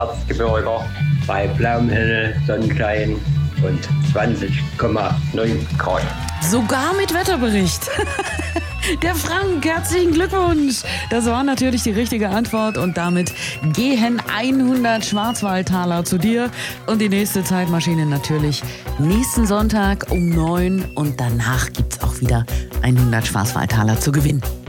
Erzgebirge bei blauem Himmel, Sonnenschein und 20,9 Grad. Sogar mit Wetterbericht. Der Frank, herzlichen Glückwunsch. Das war natürlich die richtige Antwort und damit gehen 100 Schwarzwaldtaler zu dir und die nächste Zeitmaschine natürlich nächsten Sonntag um 9 und danach gibt's auch wieder 100 Schwarzwaldtaler zu gewinnen.